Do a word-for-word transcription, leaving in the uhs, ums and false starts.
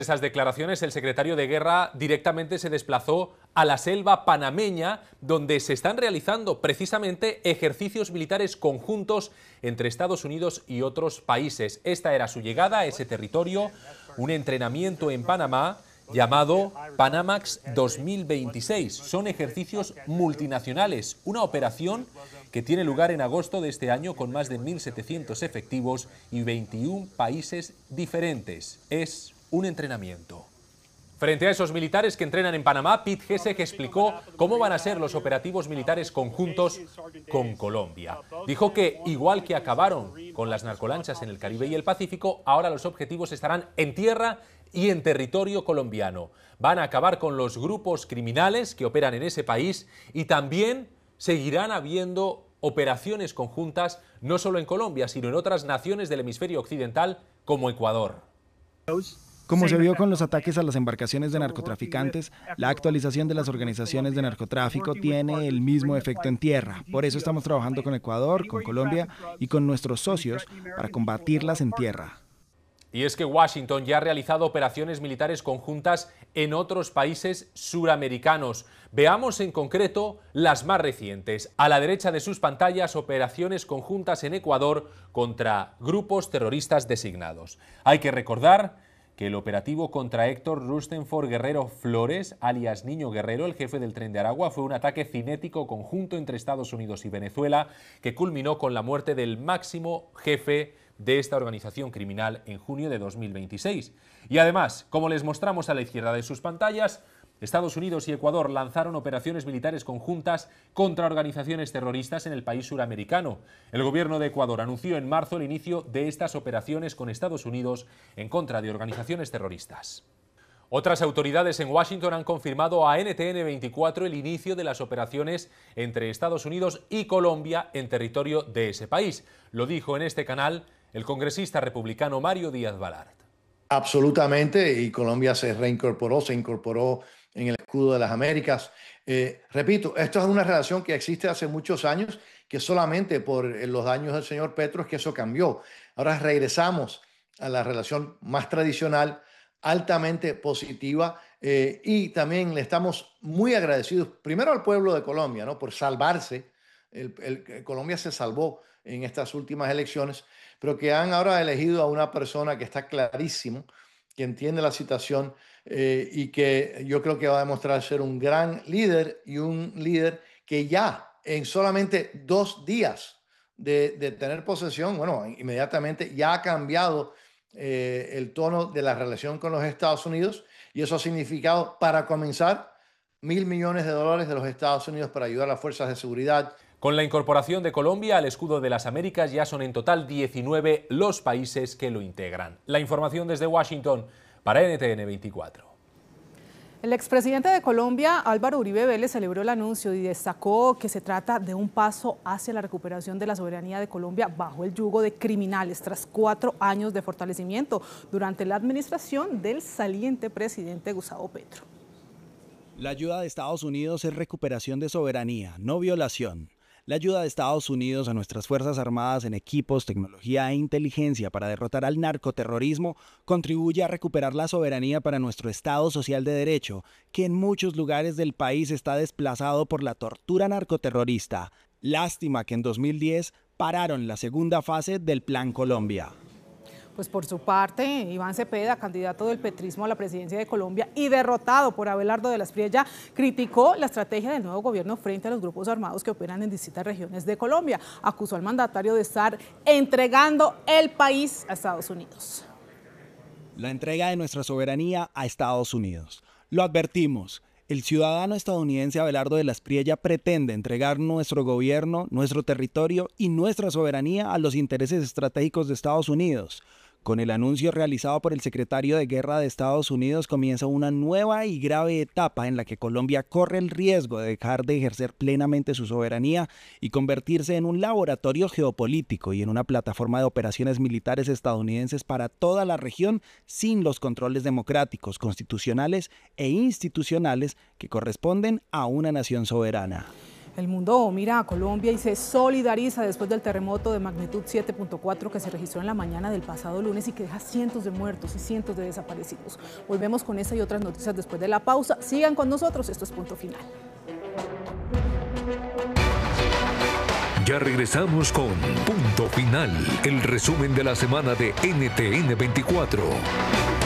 Esas declaraciones, el secretario de Guerra directamente se desplazó a la selva panameña, donde se están realizando precisamente ejercicios militares conjuntos entre Estados Unidos y otros países. Esta era su llegada a ese territorio, un entrenamiento en Panamá llamado Panamax dos mil veintiséis. Son ejercicios multinacionales, una operación que tiene lugar en agosto de este año con más de mil setecientos efectivos y veintiún países diferentes. Es un entrenamiento. Frente a esos militares que entrenan en Panamá, Pete Hegseth explicó cómo van a ser los operativos militares conjuntos con Colombia. Dijo que, igual que acabaron con las narcolanchas en el Caribe y el Pacífico, ahora los objetivos estarán en tierra y en territorio colombiano. Van a acabar con los grupos criminales que operan en ese país y también seguirán habiendo operaciones conjuntas no solo en Colombia, sino en otras naciones del hemisferio occidental como Ecuador. Como se vio con los ataques a las embarcaciones de narcotraficantes, la actualización de las organizaciones de narcotráfico tiene el mismo efecto en tierra. Por eso estamos trabajando con Ecuador, con Colombia y con nuestros socios para combatirlas en tierra. Y es que Washington ya ha realizado operaciones militares conjuntas en otros países suramericanos. Veamos en concreto las más recientes. A la derecha de sus pantallas, operaciones conjuntas en Ecuador contra grupos terroristas designados. Hay que recordar que el operativo contra Héctor Rustenford Guerrero Flores, alias Niño Guerrero, el jefe del Tren de Aragua, fue un ataque cinético conjunto entre Estados Unidos y Venezuela que culminó con la muerte del máximo jefe de esta organización criminal en junio de dos mil veintiséis. Y además, como les mostramos a la izquierda de sus pantallas, Estados Unidos y Ecuador lanzaron operaciones militares conjuntas contra organizaciones terroristas en el país suramericano. El gobierno de Ecuador anunció en marzo el inicio de estas operaciones con Estados Unidos en contra de organizaciones terroristas. Otras autoridades en Washington han confirmado a N T N veinticuatro el inicio de las operaciones entre Estados Unidos y Colombia en territorio de ese país. Lo dijo en este canal el congresista republicano Mario Díaz Balart. Absolutamente, y Colombia se reincorporó, se incorporó en el escudo de las Américas. Eh, repito, esto es una relación que existe hace muchos años, que solamente por los daños del señor Petro es que eso cambió. Ahora regresamos a la relación más tradicional, altamente positiva, eh, y también le estamos muy agradecidos, primero al pueblo de Colombia, ¿no?, por salvarse. El, el, Colombia se salvó en estas últimas elecciones, pero que han ahora elegido a una persona que está clarísimo, que entiende la situación eh, y que yo creo que va a demostrar ser un gran líder y un líder que ya en solamente dos días de, de tener posesión, bueno, inmediatamente ya ha cambiado eh, el tono de la relación con los Estados Unidos, y eso ha significado, para comenzar, mil millones de dólares de los Estados Unidos para ayudar a las fuerzas de seguridad. Con la incorporación de Colombia al escudo de las Américas ya son en total diecinueve los países que lo integran. La información desde Washington para N T N veinticuatro. El expresidente de Colombia, Álvaro Uribe Vélez, celebró el anuncio y destacó que se trata de un paso hacia la recuperación de la soberanía de Colombia bajo el yugo de criminales tras cuatro años de fortalecimiento durante la administración del saliente presidente Gustavo Petro. La ayuda de Estados Unidos es recuperación de soberanía, no violación. La ayuda de Estados Unidos a nuestras Fuerzas Armadas en equipos, tecnología e inteligencia para derrotar al narcoterrorismo contribuye a recuperar la soberanía para nuestro Estado social de derecho, que en muchos lugares del país está desplazado por la tortura narcoterrorista. Lástima que en dos mil diez pararon la segunda fase del Plan Colombia. Pues por su parte, Iván Cepeda, candidato del petrismo a la presidencia de Colombia y derrotado por Abelardo de la Espriella, criticó la estrategia del nuevo gobierno frente a los grupos armados que operan en distintas regiones de Colombia. Acusó al mandatario de estar entregando el país a Estados Unidos. La entrega de nuestra soberanía a Estados Unidos. Lo advertimos. El ciudadano estadounidense Abelardo de la Espriella pretende entregar nuestro gobierno, nuestro territorio y nuestra soberanía a los intereses estratégicos de Estados Unidos. Con el anuncio realizado por el secretario de Guerra de Estados Unidos comienza una nueva y grave etapa en la que Colombia corre el riesgo de dejar de ejercer plenamente su soberanía y convertirse en un laboratorio geopolítico y en una plataforma de operaciones militares estadounidenses para toda la región sin los controles democráticos, constitucionales e institucionales que corresponden a una nación soberana. El mundo mira a Colombia y se solidariza después del terremoto de magnitud siete punto cuatro que se registró en la mañana del pasado lunes y que deja cientos de muertos y cientos de desaparecidos. Volvemos con esa y otras noticias después de la pausa. Sigan con nosotros, esto es Punto Final. Ya regresamos con Punto Final, el resumen de la semana de N T N veinticuatro.